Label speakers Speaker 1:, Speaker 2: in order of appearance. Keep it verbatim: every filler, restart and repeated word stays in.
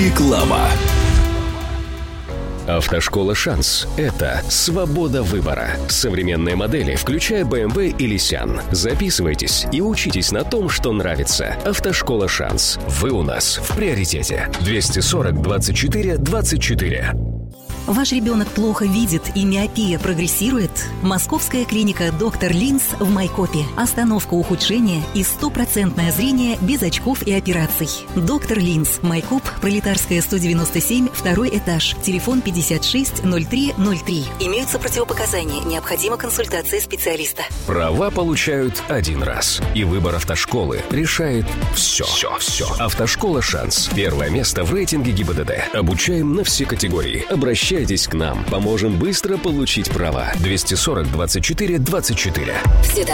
Speaker 1: Реклама.
Speaker 2: Автошкола «Шанс» — это свобода выбора. Современные модели, включая бэ эм вэ и Nissan. Записывайтесь и учитесь на том, что нравится. Автошкола «Шанс». Вы у нас в приоритете. двести сорок двадцать четыре двадцать четыре.
Speaker 3: Ваш ребенок плохо видит и миопия прогрессирует? Московская клиника «Доктор Линз» в Майкопе. Остановка ухудшения и стопроцентное зрение без очков и операций. «Доктор Линз», Майкоп, Пролетарская, сто девяносто семь, второй этаж. Телефон пятьдесят шесть ноль три ноль три. Имеются противопоказания. Необходима консультация специалиста.
Speaker 2: Права получают один раз. И выбор автошколы решает все. Все, все. Автошкола «Шанс». Первое место в рейтинге ГИБДД. Обучаем на все категории. Обращайтесь к нам. Поможем быстро получить права. двести сорок двадцать четыре двадцать четыре.